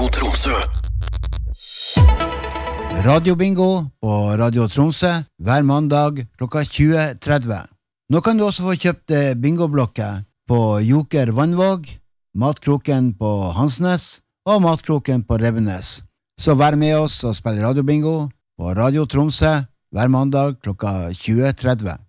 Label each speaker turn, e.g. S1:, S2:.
S1: Radio Tromsø.
S2: Radio Bingo på Radio Tromsø hver mandag klokka 20:30. Nå kan du også få kjøpt bingoblokker på Joker Vannvåg, Matkroken på Hansnes og Matkroken på Revenes. Så vær med oss og spill Radio Bingo på Radio Tromsø hver mandag klokka 20:30.